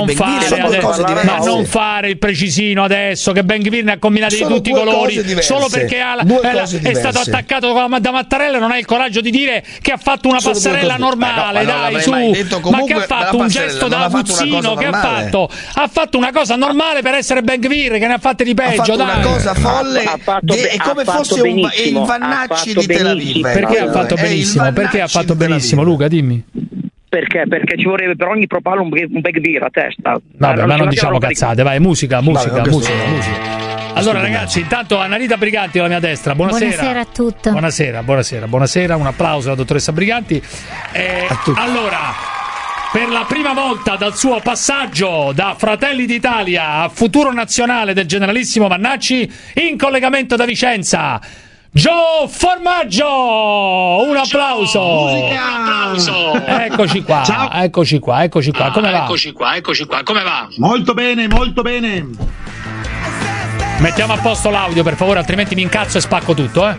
non fare il precisino adesso che Ben Gvir ne ha combinati di tutti i colori solo perché è stato attaccato da Mattarella, non ha il coraggio di dire che ha fatto una passerella normale, dai, su. Ma che ha fatto un gesto da aguzzino, che ha fatto una cosa normale per essere Ben Gvir, che ne ha fatte di peggio, dai. Una cosa folle, è come fosse il Vannacci di Tel Aviv. Perché ha fatto benissimo? Perché ha fatto benissimo, Luca, dimmi. Perché ci vorrebbe per ogni propalo un bag beer a testa. Vabbè, ma non diciamo cazzate, vai, musica. Allora ragazzi, intanto Annarita Briganti alla mia destra, buonasera a tutti. Buonasera, un applauso alla dottoressa Briganti. Allora, per la prima volta dal suo passaggio da Fratelli d'Italia a Futuro Nazionale del generalissimo Vannacci, in collegamento da Vicenza, Gio Formaggio, un applauso. Eccoci qua. Come va? Molto bene. Mettiamo a posto l'audio, per favore, altrimenti mi incazzo e spacco tutto,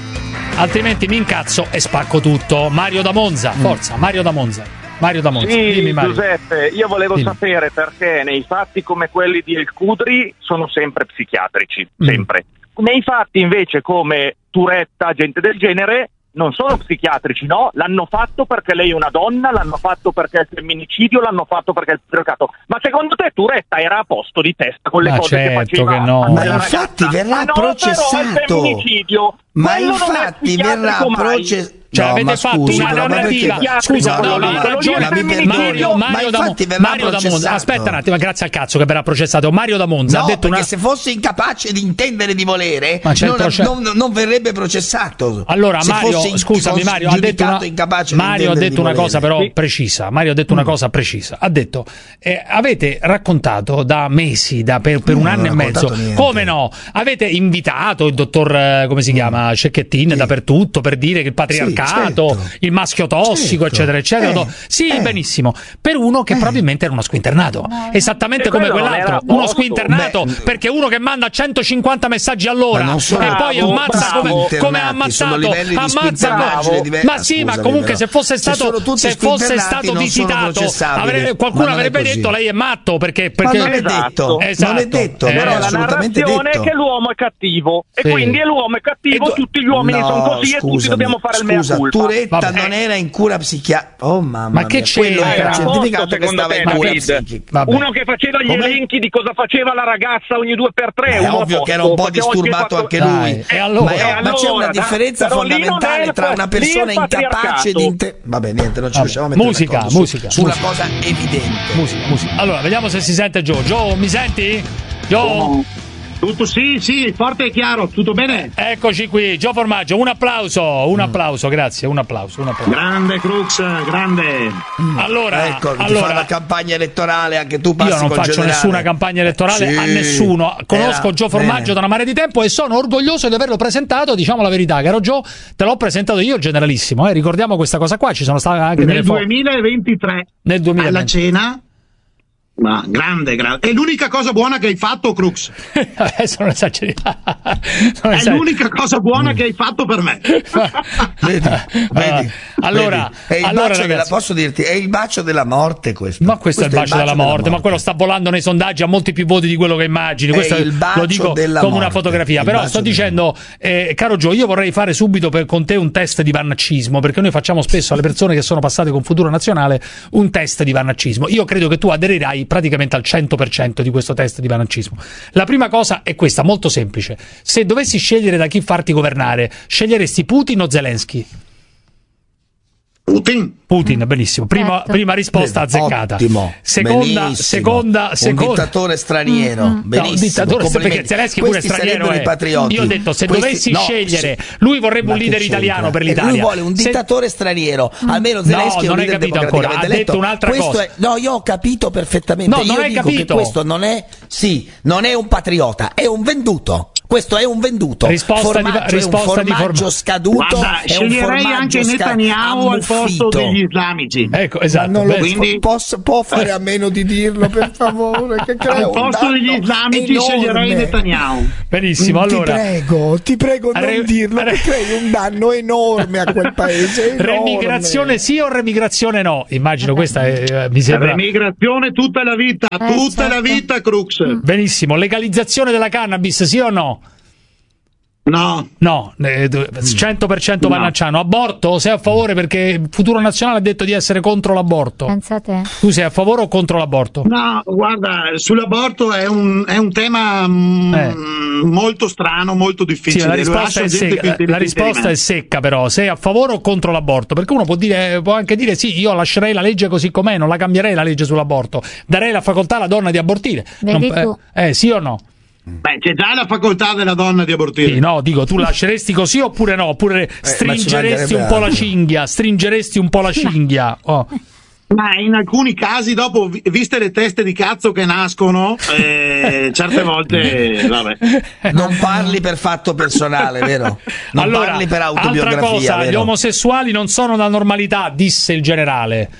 Mario da Monza, forza, Mario da Monza. Sì, dimmi, Mario. Giuseppe, io volevo sapere perché nei fatti come quelli di El Kudri sono sempre psichiatrici, sempre. Nei fatti invece come Turetta, gente del genere, non sono psichiatrici, no? L'hanno fatto perché lei è una donna, l'hanno fatto perché è il femminicidio, l'hanno fatto perché è il patriarcato. Ma secondo te Turetta era a posto di testa con le cose che faceva? Che no. Ma infatti verrà processato. Ma infatti verrà processato. Cioè, avete fatto una narrativa. Scusa, ha ragione Mario da Monza. Aspetta un attimo, grazie al cazzo che verrà processato. Mario da Monza ha detto perché se fosse incapace di intendere di volere non verrebbe processato. Allora Mario, scusami, Mario ha detto una cosa però precisa. Mario ha detto una cosa precisa. Ha detto avete raccontato da mesi, per un anno e mezzo, come no? Avete invitato il dottor come si chiama, Cecchettin dappertutto per dire che il patriarcato, il maschio tossico, eccetera. Sì, benissimo. Per uno che probabilmente era uno squinternato, esattamente come quell'altro, uno squinternato, perché uno che manda 150 messaggi all'ora e poi ammazza come ha ammazzato, ma sì, ma comunque se fosse stato visitato, qualcuno avrebbe detto lei è matto, perché non è detto, non è detto, però la narrazione è che l'uomo è cattivo e quindi l'uomo è cattivo, tutti gli uomini sono così e tutti dobbiamo fare il mea colpa. Turetta non era in cura psichiatrica. Oh mamma mia, che c'era? Certificato che stava in cura psichiatrica. Uno che faceva gli elenchi di cosa faceva la ragazza ogni 2x3. È ovvio che era un po' disturbato anche lui. Ma c'è una differenza fondamentale tra una persona incapace di vabbè, niente, non ci riusciamo a mettere musica sulla cosa evidente. Musica. Allora, vediamo se si sente Gio. Gio, mi senti? Gio? Tutto sì, forte e chiaro, tutto bene? Eccoci qui, Gio Formaggio, un applauso, grazie, un applauso. Grande Crux, grande. Allora, ti fa la campagna elettorale, anche tu passi. Io non faccio nessuna campagna elettorale a nessuno. Conosco Gio Formaggio da una marea di tempo e sono orgoglioso di averlo presentato, diciamo la verità, caro Gio, te l'ho presentato io il generalissimo, ricordiamo questa cosa qua, ci sono state anche nel 2023. Nel 2020. Alla cena. Ma grande. È l'unica cosa buona che hai fatto, Crux. Adesso non esageri. È l'unica cosa buona che hai fatto per me. Vedi. Allora, posso dirti, è il bacio della morte questo. Ma questo è il bacio della morte, ma quello sta volando nei sondaggi a molti più voti di quello che immagini. Questo lo dico come una fotografia. Però sto dicendo, caro Gio, io vorrei fare subito con te un test di vannaccismo, perché noi facciamo spesso alle persone che sono passate con Futuro Nazionale un test di vannaccismo. Io credo che tu aderirai praticamente al 100% di questo test di vannaccismo. La prima cosa è questa, molto semplice. Se dovessi scegliere da chi farti governare, sceglieresti Putin o Zelensky? Putin, benissimo. Prima risposta azzeccata. Ottimo. Seconda. Un dittatore straniero. Benissimo. Un dittatore, perché Zelensky pure straniero è. Io ho detto, se dovessi scegliere, lui vorrebbe un leader italiano per l'Italia. Lui vuole un dittatore straniero. Almeno Zelensky è un leader democraticamente eletto. Ha detto un'altra cosa. Io ho capito perfettamente. No, non hai capito. Questo non è un patriota, è un venduto. Questo è un venduto. Risposta è un formaggio scaduto. Guarda, sceglierei anche Netanyahu al posto degli islamici. Ecco, esatto. Quindi può fare a meno di dirlo, per favore, che al posto degli islamici enorme. Sceglierei Netanyahu. Benissimo, allora ti prego non dirlo, perché crei un danno enorme a quel paese. Remigrazione sì o remigrazione no? Immagino questa mi sembra. Remigrazione tutta la vita, la vita, Crux. Benissimo, legalizzazione della cannabis sì o no? No, 100% Vannacciano. Aborto? Sei a favore? Perché il Futuro Nazionale ha detto di essere contro l'aborto. Pensate. Tu sei a favore o contro l'aborto? No, guarda, sull'aborto è un tema molto strano, molto difficile. Sì, la risposta è secca, però. Sei a favore o contro l'aborto? Perché uno può anche dire sì, io lascerei la legge così com'è, non la cambierei la legge sull'aborto, darei la facoltà alla donna di abortire. Sì o no? Beh, c'è già la facoltà della donna di abortire. Sì, no, dico, tu lasceresti così oppure no? Oppure stringeresti un po' la cinghia? Stringeresti un po' la cinghia? Oh. Ma in alcuni casi, dopo, viste le teste di cazzo che nascono, certe volte, vabbè. Non parli per fatto personale, vero? Non parli per autobiografia, altra cosa, vero? Gli omosessuali non sono la normalità, disse il generale,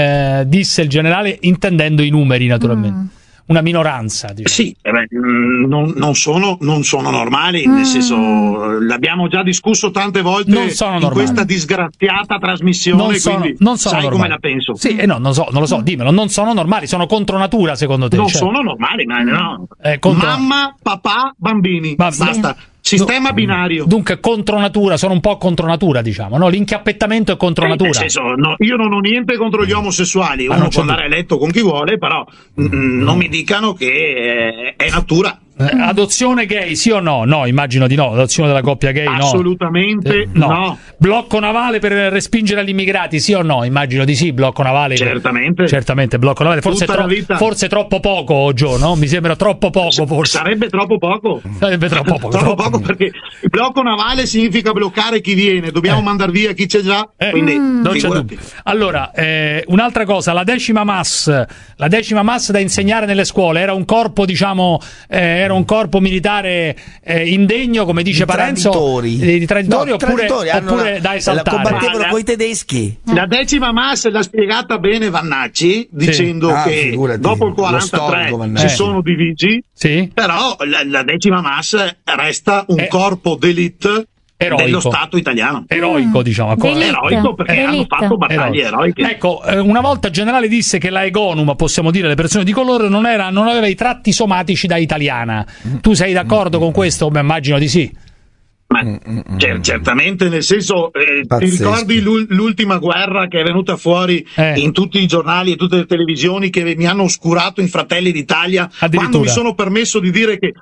intendendo i numeri, naturalmente. Una minoranza, diciamo. Sì, non sono normali, nel senso, l'abbiamo già discusso tante volte in questa disgraziata trasmissione, non sono sai normali. Come la penso. Sì, non lo so, dimmelo, non sono normali, sono contro natura secondo te? Sono normali, ma no. Mamma, papà, bambini, basta. Sistema binario. Dunque contro natura, sono un po' contro natura, diciamo, no? L'inchiappettamento è contro natura. Nel senso, io non ho niente contro gli omosessuali, uno può andare a letto con chi vuole, però non mi dicano che è natura. Adozione gay, sì o no? No, immagino di no. Adozione della coppia gay, no. Assolutamente no. Blocco navale per respingere gli immigrati, sì o no? Immagino di sì, blocco navale. Certamente, blocco navale. Forse troppo poco, Gio, no? Mi sembra troppo poco, forse. Sarebbe troppo poco. Troppo poco, perché il blocco navale significa bloccare chi viene, dobbiamo mandar via chi c'è già, quindi non c'è dubbio. Allora, un'altra cosa, la decima mass da insegnare nelle scuole era un corpo, diciamo, era un corpo militare indegno, come dice Parenzo, di traditori, oppure da esaltare? Combattevano coi tedeschi. La decima mass l'ha spiegata bene Vannacci, dicendo che dopo il 43 si sono divisi, però la decima mass resta un corpo d'élite dello Stato italiano. Eroico, diciamo. Eroico perché hanno fatto battaglie eroiche. Ecco, una volta il generale disse che la Egonum, possiamo dire, le persone di colore, non aveva i tratti somatici da italiana. Tu sei d'accordo con questo? Beh, immagino di sì. Ma certamente, nel senso, ti ricordi l'ultima guerra che è venuta fuori in tutti i giornali e tutte le televisioni, che mi hanno oscurato in Fratelli d'Italia, quando mi sono permesso di dire che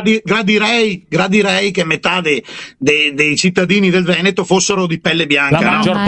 gradirei che metà dei cittadini del Veneto fossero di pelle bianca. La maggior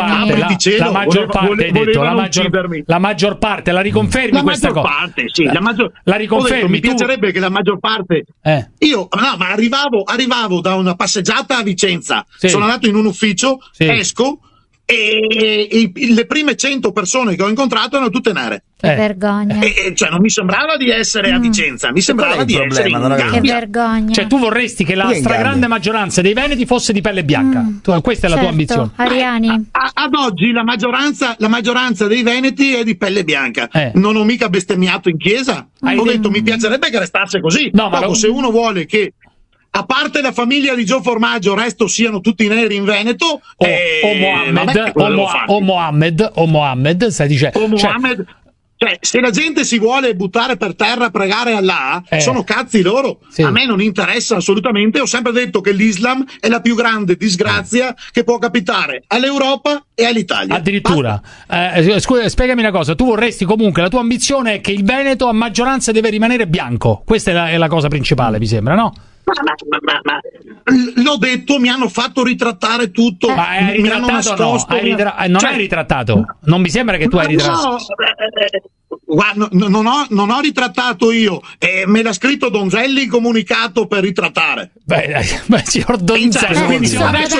parte, la riconfermi questa cosa? La riconfermi? Mi piacerebbe che la maggior parte. Ma arrivavo da una passeggiata a Vicenza, sono andato in un ufficio, esco e le prime 100 persone che ho incontrato erano tutte nere. Che vergogna. Cioè non mi sembrava di essere a Vicenza, mi sembrava di essere in Gambia. Che vergogna. Cioè tu vorresti che la stragrande maggioranza dei veneti fosse di pelle bianca. Questa è la tua ambizione. Ariani. Ad oggi la maggioranza dei veneti è di pelle bianca. Non ho mica bestemmiato in chiesa. Ho detto mi piacerebbe che restasse così. Se uno vuole che, a parte la famiglia di Gio Formaggio, resto siano tutti neri in Veneto, o Mohammed, stai dicendo. Cioè, se la gente si vuole buttare per terra a pregare Allah, sono cazzi loro. A me non interessa assolutamente. Ho sempre detto che l'Islam è la più grande disgrazia che può capitare all'Europa e all'Italia. Addirittura. Scusa, spiegami una cosa. Tu vorresti comunque, la tua ambizione è che il Veneto a maggioranza deve rimanere bianco. Questa è la cosa principale, mi sembra, no? Ma l'ho detto, mi hanno fatto ritrattare tutto, mi hanno nascosto. Non hai ritrattato? Non mi sembra che tu hai ritrattato. Guarda, non ho ritrattato io, me l'ha scritto Donzelli il comunicato per ritrattare. Signor Donzelli, adesso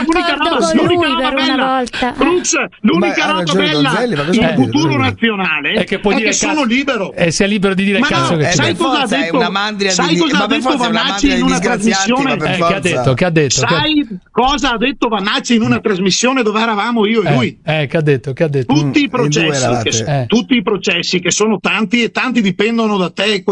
l'unica roba bella in Futuro Nazionale è che sono libero. E sei libero di dire il cazzo che sai cosa ha detto Vannacci in una trasmissione. Che ha detto? Sai cosa ha detto Vannacci in una trasmissione dove eravamo io e lui? Che ha detto? Tutti i processi che sono tanti e tanti dipendono da te,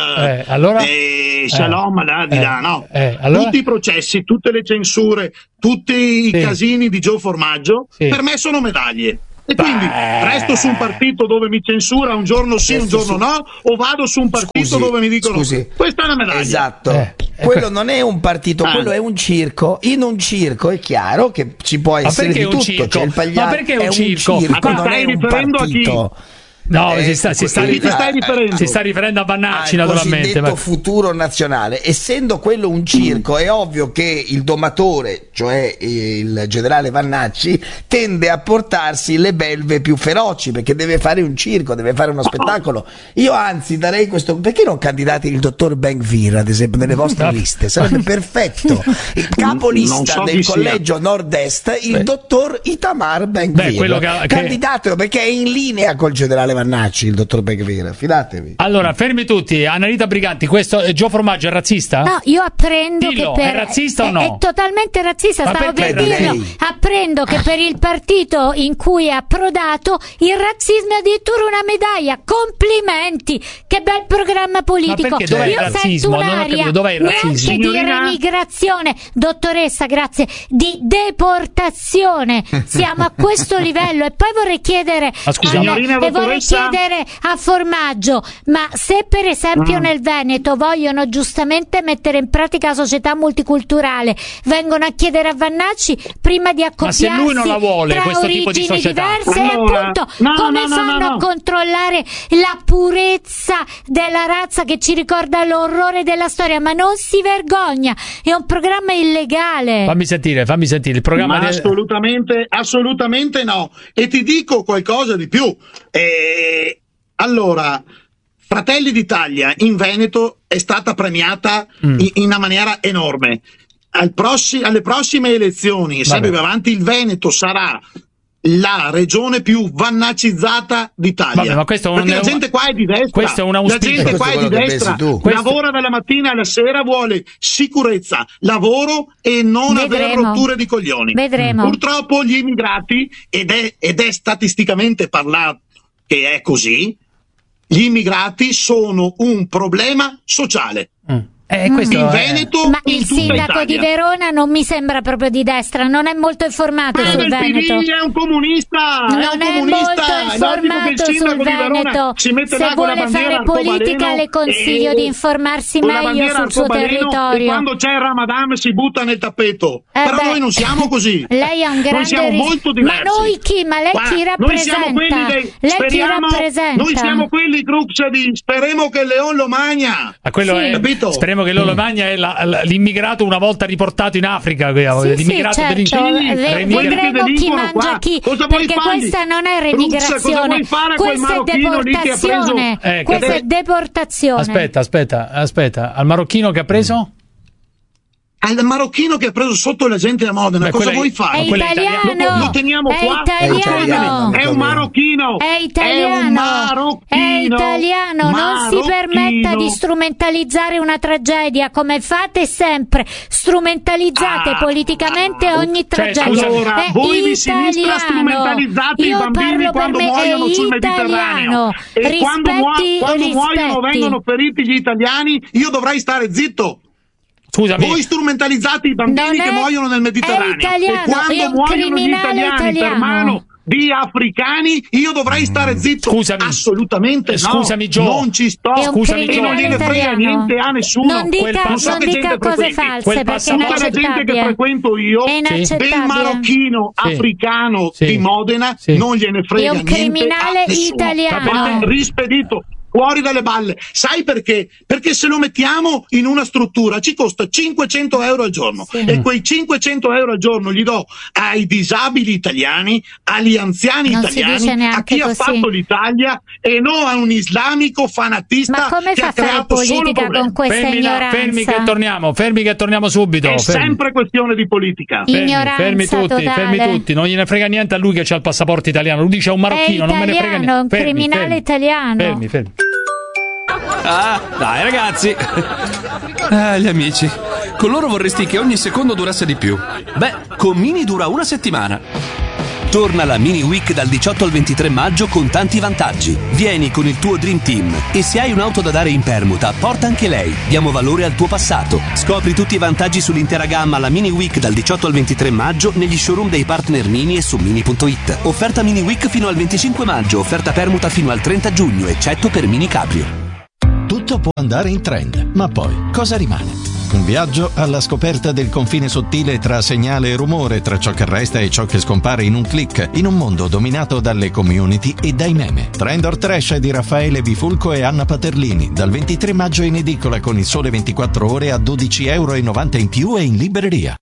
Shalom di là, no? Allora? Tutti i processi, tutte le censure, tutti i casini di Joe Formaggio, per me sono medaglie. E quindi resto su un partito dove mi censura un giorno sì, un giorno no, o vado su un partito dove mi dicono questa è una medaglia. Esatto. Quello non è un partito, quello è un circo. In un circo è chiaro che ci può essere di tutto. C'è il pagliaccio. Ma perché è un circo? Ma stai riferendo a chi? No, si sta riferendo a Vannacci, naturalmente. Il cosiddetto futuro nazionale. Essendo quello un circo, è ovvio che il domatore, cioè il generale Vannacci, tende a portarsi le belve più feroci, perché deve fare un circo, deve fare uno spettacolo. Io anzi darei questo. Perché non candidate il dottor Ben-Gvir, ad esempio, nelle vostre liste? Sarebbe perfetto. Il capolista del collegio Nord-Est, il dottor Itamar Ben-Gvir. Candidatelo, perché è in linea col generale Vannacci, il dottor Ben-Gvir, fidatevi. Allora, fermi tutti. Annalita Briganti, questo Gio Formaggio è razzista? No, io apprendo che è razzista o no? È totalmente razzista, stavo per dirlo. Apprendo che per il partito in cui è approdato il razzismo è addirittura una medaglia. Complimenti! Che bel programma politico. Ma dov'è il razzismo? Non ho capito, dov'è il razzismo? Neanche di remigrazione, dottoressa, grazie, di deportazione. Siamo a questo livello. E poi vorrei chiedere chiedere a Formaggio, ma se per esempio nel Veneto vogliono giustamente mettere in pratica la società multiculturale, vengono a chiedere a Vannacci prima di accoppiarsi, ma se lui non la vuole, tra questo tipo di società, diverse, appunto, come fanno a controllare la purezza della razza che ci ricorda l'orrore della storia? Ma non si vergogna, è un programma illegale. Fammi sentire il programma. Ma assolutamente no. E ti dico qualcosa di più. Allora, Fratelli d'Italia in Veneto è stata premiata in una maniera enorme. Alle prossime elezioni, sempre più avanti, il Veneto sarà la regione più vannaccizzata d'Italia. Vabbè, ma questo perché la gente qua è di destra. Questo è un auspicio. La gente qua è di destra. Lavora dalla mattina alla sera, vuole sicurezza, lavoro e non avere rotture di coglioni. Vedremo. Purtroppo gli immigrati, ed è statisticamente parlato che è così, gli immigrati sono un problema sociale. In Veneto, ma il sindaco di Verona non mi sembra proprio di destra, non è molto informato sul Veneto. È un comunista, non è molto informato sul Veneto. Se vuole fare politica le consiglio di informarsi meglio sul suo territorio. E quando c'è il Ramadan si butta nel tappeto. Però noi non siamo così. Lei è un grande noi siamo molto diversi. Ma noi chi? Ma lei chi rappresenta? Noi siamo quelli crux di speriamo che il Leon lo magna. Ma quello è, capito? Speriamo che Lolo Magna è l'immigrato una volta riportato in Africa, l'immigrato vedremo chi mangia chi, perché questa non è remigrazione, questa è deportazione, questa è deportazione. Aspetta, al marocchino che ha preso? Al marocchino che ha preso sotto la gente a Modena, cosa vuoi fare? È italiano, lo teniamo qua? È un marocchino. È italiano, non si permetta di strumentalizzare una tragedia come fate sempre, strumentalizzate politicamente ogni tragedia. Allora, voi di sinistra strumentalizzate i bambini quando muoiono sul Mediterraneo e quando muoiono vengono feriti gli italiani, io dovrei stare zitto. Scusami. Voi strumentalizzate i bambini che muoiono nel Mediterraneo e quando muoiono gli italiani per mano di africani io dovrei stare zitto. Scusami. Assolutamente no. Scusami Gio. Non ci sto. Scusami Gio. Non gliene frega niente a nessuno. Non dica cose false perché è tutta la gente che frequento io del marocchino africano di Modena non gliene frega niente. È un criminale italiano. Rispedito. Fuori dalle balle. Sai perché? Perché se lo mettiamo in una struttura ci costa 500 euro al giorno e quei 500 euro al giorno li do ai disabili italiani, agli anziani italiani, a chi ha fatto l'Italia e non a un islamico fanatista che ha creato solo problemi. Con questa ignoranza. Fermi che torniamo subito. È sempre questione di politica. Fermi tutti, non gliene frega niente a lui che c'ha il passaporto italiano. Lui dice è un marocchino, non me ne frega niente. È un criminale italiano. Fermi. Dai ragazzi. Gli amici. Con loro vorresti che ogni secondo durasse di più. Beh, con Mini dura una settimana. Torna la Mini Week dal 18 al 23 maggio con tanti vantaggi. Vieni con il tuo Dream Team e se hai un'auto da dare in permuta, porta anche lei. Diamo valore al tuo passato. Scopri tutti i vantaggi sull'intera gamma alla Mini Week dal 18 al 23 maggio negli showroom dei partner Mini e su Mini.it. Offerta Mini Week fino al 25 maggio, offerta permuta fino al 30 giugno, eccetto per Mini Cabrio. Tutto può andare in trend, ma poi cosa rimane? Un viaggio alla scoperta del confine sottile tra segnale e rumore, tra ciò che resta e ciò che scompare in un click, in un mondo dominato dalle community e dai meme. Trend or Trash di Raffaele Bifulco e Anna Paterlini, dal 23 maggio in edicola con Il Sole 24 Ore a €12,90 in più e in libreria.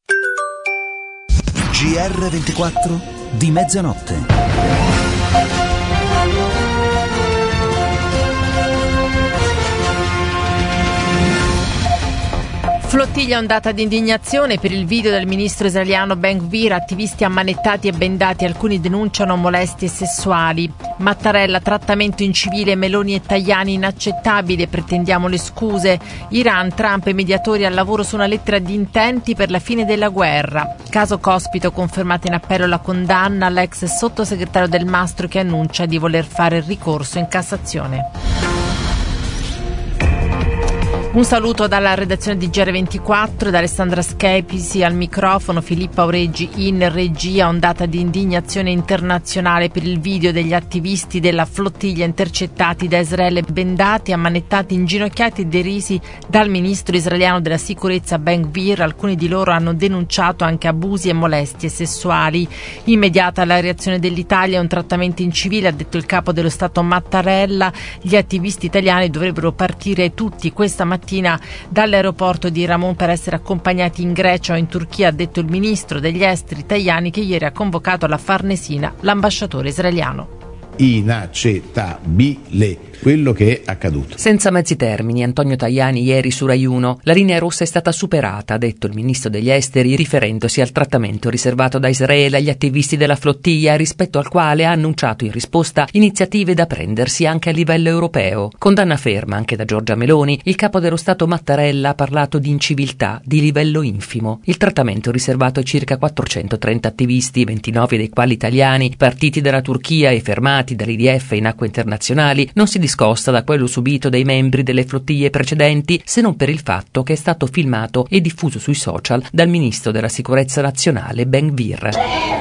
GR24 di mezzanotte. Flottiglia ondata di indignazione per il video del ministro israeliano Ben-Gvir, attivisti ammanettati e bendati, alcuni denunciano molestie sessuali. Mattarella, trattamento incivile, Meloni e Tajani inaccettabile, pretendiamo le scuse. Iran, Trump e mediatori al lavoro su una lettera di intenti per la fine della guerra. Caso Cospito, confermata in appello la condanna all'ex sottosegretario Del Mastro che annuncia di voler fare ricorso in Cassazione. Un saluto dalla redazione di GR24, da Alessandra Schepisi al microfono, Filippa Aureggi in regia. Ondata di indignazione internazionale per il video degli attivisti della flottiglia intercettati da Israele, bendati, ammanettati, inginocchiati e derisi dal ministro israeliano della sicurezza Ben-Gvir. Alcuni di loro hanno denunciato anche abusi e molestie sessuali. Immediata la reazione dell'Italia e un trattamento incivile, ha detto il capo dello Stato Mattarella. Gli attivisti italiani dovrebbero partire tutti questa mattina dall'aeroporto di Ramon per essere accompagnati in Grecia o in Turchia, ha detto il ministro degli esteri Tajani, che ieri ha convocato alla Farnesina l'ambasciatore israeliano. Inaccettabile quello che è accaduto. Senza mezzi termini, Antonio Tajani ieri su Rai 1. La linea rossa è stata superata, ha detto il ministro degli esteri, riferendosi al trattamento riservato da Israele agli attivisti della flottiglia, rispetto al quale ha annunciato in risposta iniziative da prendersi anche a livello europeo. Condanna ferma anche da Giorgia Meloni. Il capo dello Stato Mattarella ha parlato di inciviltà di livello infimo. Il trattamento riservato a circa 430 attivisti, 29 dei quali italiani, partiti dalla Turchia e fermati dall'IDF in acque internazionali, non si discosta da quello subito dai membri delle flottiglie precedenti, se non per il fatto che è stato filmato e diffuso sui social dal ministro della sicurezza nazionale Ben-Gvir.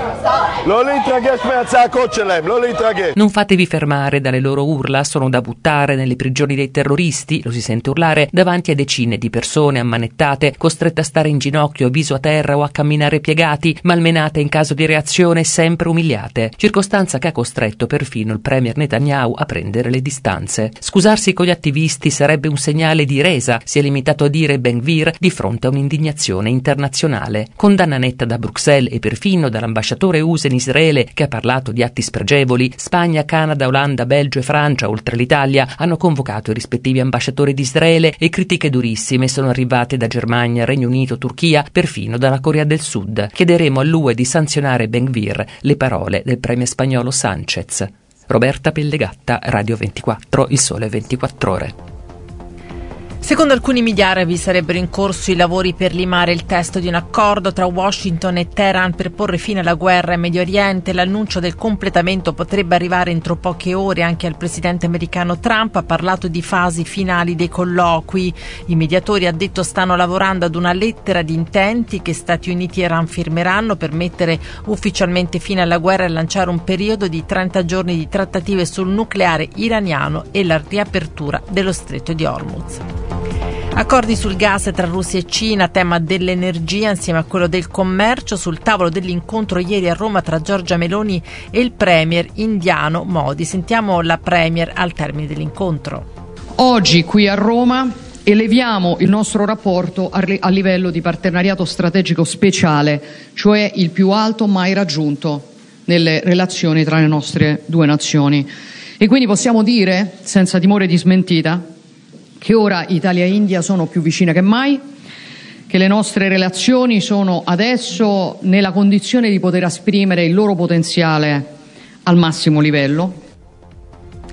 Non fatevi fermare dalle loro urla, sono da buttare nelle prigioni dei terroristi, lo si sente urlare davanti a decine di persone ammanettate, costrette a stare in ginocchio, viso a terra o a camminare piegati, malmenate in caso di reazione, sempre umiliate, circostanza che ha costretto perfino il premier Netanyahu a prendere le distanze. Scusarsi con gli attivisti sarebbe un segnale di resa, si è limitato a dire Ben-Gvir di fronte a un'indignazione internazionale. Condanna netta da Bruxelles e perfino dall'ambasciatore USA in Israele, che ha parlato di atti spregevoli. Spagna, Canada, Olanda, Belgio e Francia, oltre l'Italia, hanno convocato i rispettivi ambasciatori di Israele e critiche durissime sono arrivate da Germania, Regno Unito, Turchia, perfino dalla Corea del Sud. Chiederemo all'UE di sanzionare Ben-Gvir, le parole del premier spagnolo Sanchez. Roberta Pellegatta, Radio 24, Il Sole 24 Ore. Secondo alcuni media arabi sarebbero in corso i lavori per limare il testo di un accordo tra Washington e Teheran per porre fine alla guerra in Medio Oriente. L'annuncio del completamento potrebbe arrivare entro poche ore. Anche al presidente americano Trump ha parlato di fasi finali dei colloqui. I mediatori, ha detto, stanno lavorando ad una lettera di intenti che Stati Uniti e Iran firmeranno per mettere ufficialmente fine alla guerra e lanciare un periodo di 30 giorni di trattative sul nucleare iraniano e la riapertura dello stretto di Hormuz. Accordi sul gas tra Russia e Cina, tema dell'energia insieme a quello del commercio, sul tavolo dell'incontro ieri a Roma tra Giorgia Meloni e il premier indiano Modi. Sentiamo la premier al termine dell'incontro. Oggi qui a Roma eleviamo il nostro rapporto a livello di partenariato strategico speciale, cioè il più alto mai raggiunto nelle relazioni tra le nostre due nazioni. E quindi possiamo dire, senza timore di smentita, che ora Italia e India sono più vicine che mai, che le nostre relazioni sono adesso nella condizione di poter esprimere il loro potenziale al massimo livello.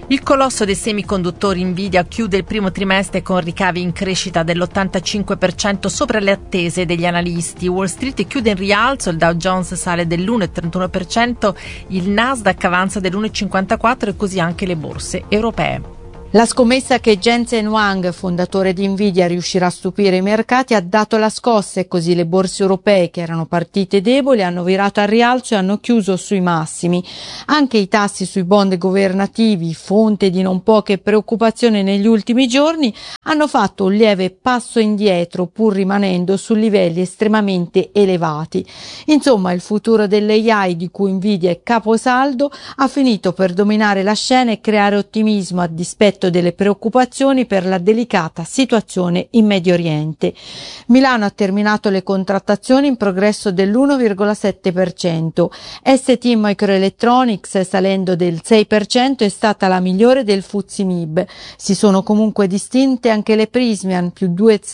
Il colosso dei semiconduttori Nvidia chiude il primo trimestre con ricavi in crescita dell'85% sopra le attese degli analisti. Wall Street chiude in rialzo, il Dow Jones sale dell'1,31%, il Nasdaq avanza dell'1,54% e così anche le borse europee. La scommessa che Jensen Huang, fondatore di Nvidia, riuscirà a stupire i mercati ha dato la scossa e così le borse europee, che erano partite deboli, hanno virato al rialzo e hanno chiuso sui massimi. Anche i tassi sui bond governativi, fonte di non poche preoccupazioni negli ultimi giorni, hanno fatto un lieve passo indietro pur rimanendo su livelli estremamente elevati. Insomma, il futuro dell'AI, di cui Nvidia è caposaldo, ha finito per dominare la scena e creare ottimismo a dispetto delle preoccupazioni per la delicata situazione in Medio Oriente. Milano ha terminato le contrattazioni in progresso dell'1,7%. ST Microelectronics, salendo del 6%, è stata la migliore del FTSE MIB. Si sono comunque distinte anche le Prysmian, più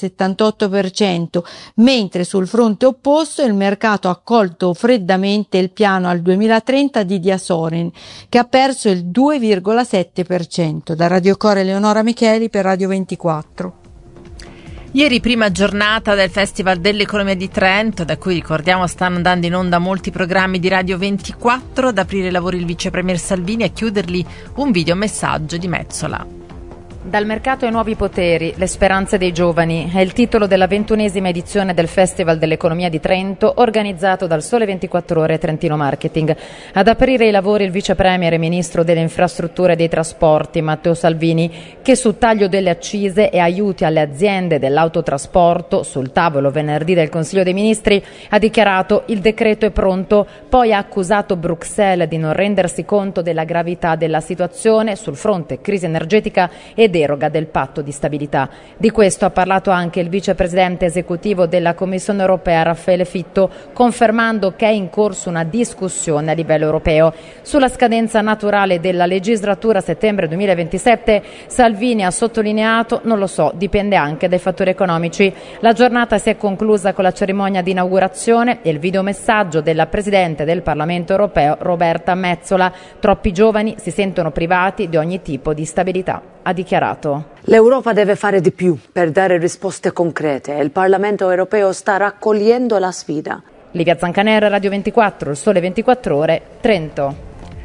2,78%, mentre sul fronte opposto il mercato ha accolto freddamente il piano al 2030 di Diasorin, che ha perso il 2,7%. Da Radio Core Eleonora Micheli per Radio 24. Ieri prima giornata del Festival dell'Economia di Trento, da cui ricordiamo stanno andando in onda molti programmi di Radio 24, ad aprire i lavori il vice premier Salvini, a chiuderli un videomessaggio di Metsola. Dal mercato ai nuovi poteri, le speranze dei giovani è il titolo della 21ª edizione del Festival dell'Economia di Trento, organizzato dal Sole 24 Ore Trentino Marketing. Ad aprire i lavori il vice premier e ministro delle infrastrutture e dei trasporti Matteo Salvini, che su taglio delle accise e aiuti alle aziende dell'autotrasporto, sul tavolo venerdì del Consiglio dei Ministri, ha dichiarato: il decreto è pronto, poi ha accusato Bruxelles di non rendersi conto della gravità della situazione sul fronte crisi energetica e deroga del patto di stabilità. Di questo ha parlato anche il vicepresidente esecutivo della Commissione europea Raffaele Fitto, confermando che è in corso una discussione a livello europeo. Sulla scadenza naturale della legislatura a settembre 2027, Salvini ha sottolineato: non lo so, dipende anche dai fattori economici. La giornata si è conclusa con la cerimonia di inaugurazione e il videomessaggio della Presidente del Parlamento europeo Roberta Metsola. Troppi giovani si sentono privati di ogni tipo di stabilità, ha dichiarato. L'Europa deve fare di più per dare risposte concrete e il Parlamento europeo sta raccogliendo la sfida. Livia Zancanera, Radio 24, il Sole 24 Ore, Trento.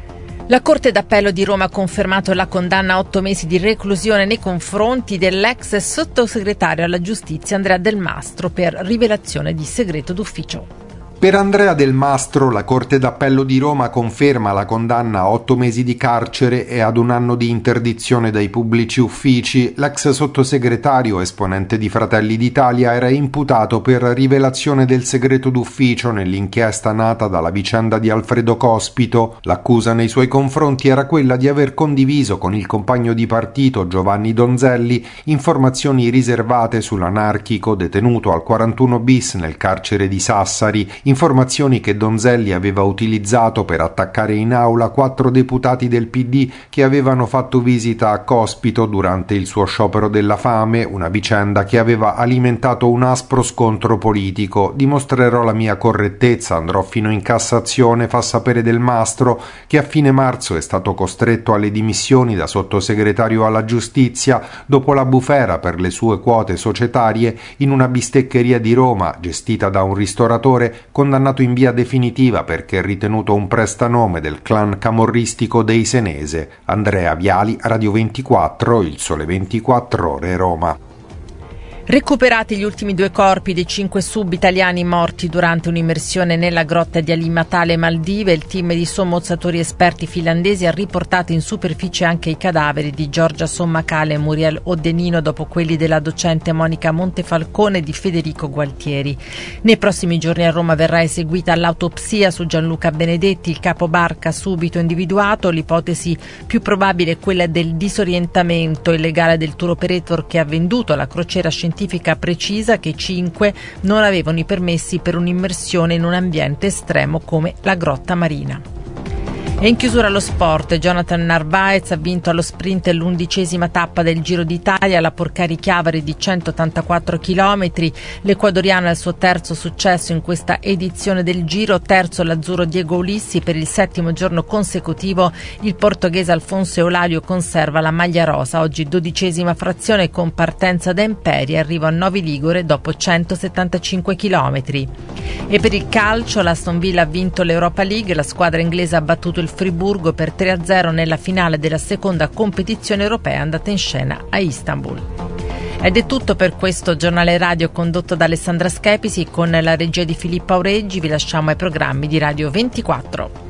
La Corte d'Appello di Roma ha confermato la condanna a 8 mesi di reclusione nei confronti dell'ex sottosegretario alla giustizia Andrea Del Mastro per rivelazione di segreto d'ufficio. Per Andrea Del Mastro, la Corte d'Appello di Roma conferma la condanna a 8 mesi di carcere e ad 1 anno di interdizione dai pubblici uffici. L'ex sottosegretario, esponente di Fratelli d'Italia, era imputato per rivelazione del segreto d'ufficio nell'inchiesta nata dalla vicenda di Alfredo Cospito. L'accusa nei suoi confronti era quella di aver condiviso con il compagno di partito Giovanni Donzelli informazioni riservate sull'anarchico detenuto al 41 bis nel carcere di Sassari. Informazioni che Donzelli aveva utilizzato per attaccare in aula 4 deputati del PD che avevano fatto visita a Cospito durante il suo sciopero della fame, una vicenda che aveva alimentato un aspro scontro politico. Dimostrerò la mia correttezza, andrò fino in Cassazione, fa sapere Del Mastro, che a fine marzo è stato costretto alle dimissioni da sottosegretario alla giustizia dopo la bufera per le sue quote societarie in una bisteccheria di Roma gestita da un ristoratore condannato in via definitiva perché ritenuto un prestanome del clan camorristico dei Senese. Andrea Viali, Radio 24, il Sole 24 Ore, Roma. Recuperati gli ultimi 2 corpi dei 5 sub italiani morti durante un'immersione nella grotta di Alimatale, Maldive, il team di sommozzatori esperti finlandesi ha riportato in superficie anche i cadaveri di Giorgia Sommakale e Muriel Odenino dopo quelli della docente Monica Montefalcone e di Federico Gualtieri. Nei prossimi giorni a Roma verrà eseguita l'autopsia su Gianluca Benedetti, il capobarca subito individuato. L'ipotesi più probabile è quella del disorientamento illegale del tour operator che ha venduto la crociera scientifica precisa che 5 non avevano i permessi per un'immersione in un ambiente estremo come la grotta marina. E in chiusura lo sport, Jonathan Narvaez ha vinto allo sprint l'11ª tappa del Giro d'Italia, la Porcari-Chiavari di 184 km. L'ecuadoriano è il suo terzo successo in questa edizione del Giro, terzo l'azzurro Diego Ulissi. Per il 7° giorno consecutivo il portoghese Alfonso Eulalia conserva la maglia rosa. Oggi 12ª frazione con partenza da Emperi, arrivo a Novi Ligure dopo 175 km. E per il calcio l'Aston Villa ha vinto l'Europa League, la squadra inglese ha battuto il Friburgo per 3-0 nella finale della seconda competizione europea andata in scena a Istanbul. Ed è tutto per questo giornale radio condotto da Alessandra Schepisi con la regia di Filippo Aureggi. Vi lasciamo ai programmi di Radio 24.